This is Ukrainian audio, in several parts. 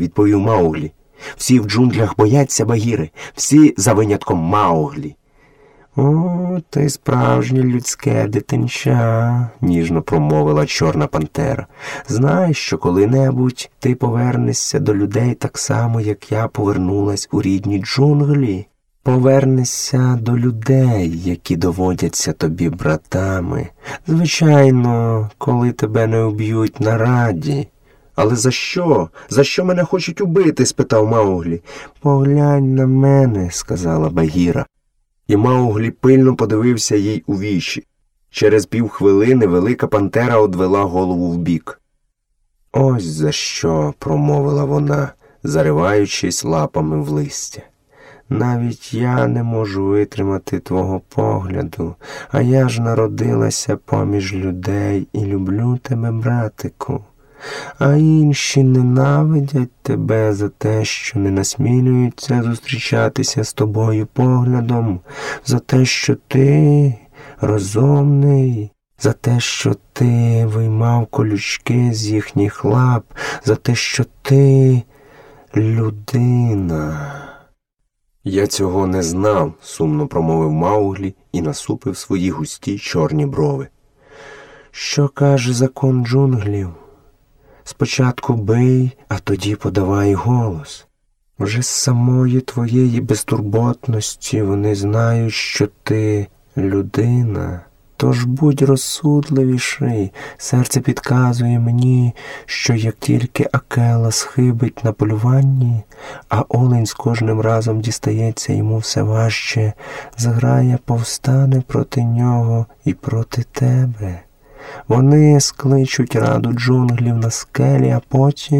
відповів Мауглі. «Всі в джунглях бояться Багіри, всі за винятком Мауглі». «О, ти справжнє людське дитинча», – ніжно промовила Чорна пантера. «Знаєш, що коли-небудь ти повернешся до людей так само, як я повернулась у рідні джунглі. Повернешся до людей, які доводяться тобі братами. Звичайно, коли тебе не уб'ють на раді». «Але за що? За що мене хочуть убити?» – спитав Мауглі. «Поглянь на мене», – сказала Багіра. І Мауглі пильно подивився їй у вічі. Через півхвилини велика пантера одвела голову вбік. «Ось за що», – промовила вона, зариваючись лапами в листя. «Навіть я не можу витримати твого погляду, а я ж народилася поміж людей і люблю тебе, братику. А інші ненавидять тебе за те, що не насмілюються зустрічатися з тобою поглядом, за те, що ти розумний, за те, що ти виймав колючки з їхніх лап, за те, що ти людина». «Я цього не знав», – сумно промовив Мауглі і насупив свої густі чорні брови. «Що каже закон джунглів? Спочатку бий, а тоді подавай голос. Вже з самої твоєї безтурботності вони знають, що ти людина. Тож будь розсудливіший, серце підказує мені, що як тільки Акела схибить на полюванні, а олень з кожним разом дістається йому все важче, зграя повстане проти нього і проти тебе. Вони скличуть раду джунглів на скелі, а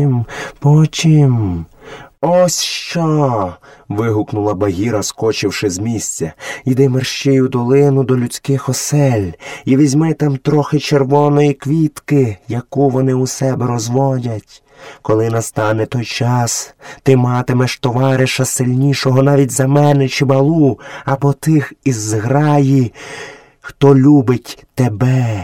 потім... «Ось що!» – вигукнула Багіра, скочивши з місця. «Іди мерщій у долину до людських осель і візьми там трохи червоної квітки, яку вони у себе розводять. Коли настане той час, ти матимеш товариша сильнішого навіть за мене чи Балу, або тих із зграї, хто любить тебе.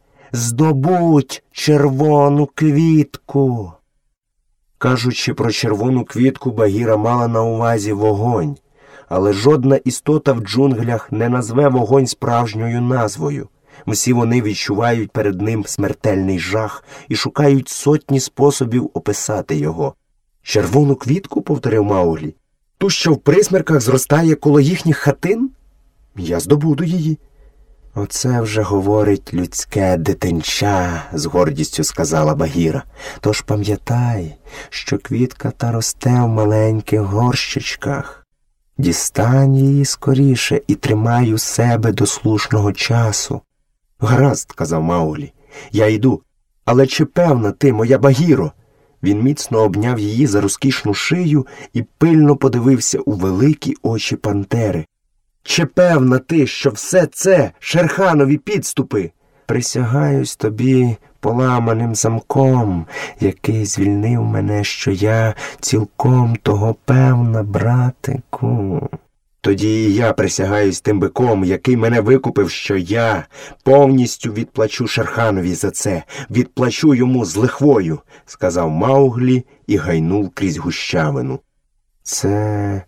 Здобудь червону квітку!» Кажучи про червону квітку, Багіра мала на увазі вогонь, але жодна істота в джунглях не назве вогонь справжньою назвою. Всі вони відчувають перед ним смертельний жах і шукають сотні способів описати його. «Червону квітку?» – повторив Мауглі. «Ту, що в присмерках зростає коло їхніх хатин? Я здобуду її». «Оце вже говорить людське дитинча», – з гордістю сказала Багіра. «Тож пам'ятай, що квітка та росте в маленьких горщичках. Дістань її скоріше і тримай у себе до слушного часу». «Гаразд», – казав Мауглі, – «я йду. Але чи певна ти, моя Багіро?» Він міцно обняв її за розкішну шию і пильно подивився у великі очі пантери. «Чи певна ти, що все це Шерханові підступи?» «Присягаюсь тобі поламаним замком, який звільнив мене, що я цілком того певна, братику». «Тоді і я присягаюсь тим биком, який мене викупив, що я повністю відплачу Шерханові за це, відплачу йому з лихвою», – сказав Мауглі і гайнув крізь гущавину. «Це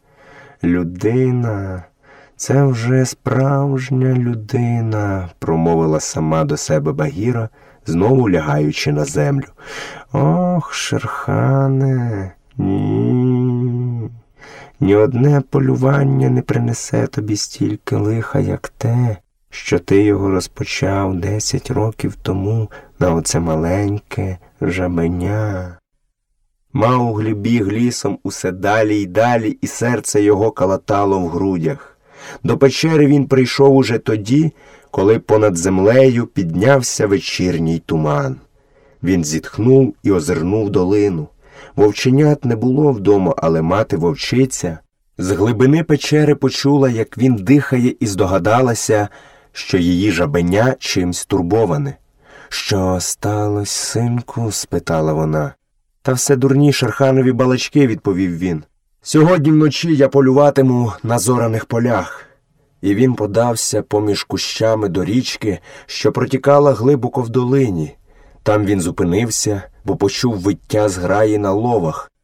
людина, це вже справжня людина», – промовила сама до себе Багіра, знову лягаючи на землю. «Ох, Шерхане, ні. Ні одне полювання не принесе тобі стільки лиха, як те, що ти його розпочав 10 років тому на оце маленьке жабеня». Мауглі біг лісом усе далі й далі, і серце його калатало в грудях. До печери він прийшов уже тоді, коли понад землею піднявся вечірній туман. Він зітхнув і озирнув долину. Вовченят не було вдома, але мати-вовчиця з глибини печери почула, як він дихає, і здогадалася, що її жабеня чимсь турбоване. «Що сталося, синку?» – спитала вона. «Та все дурні Шерханові балачки», – відповів він. «Сьогодні вночі я полюватиму на зораних полях». І він подався поміж кущами до річки, що протікала глибоко в долині. Там він зупинився, бо почув виття зграї на ловах,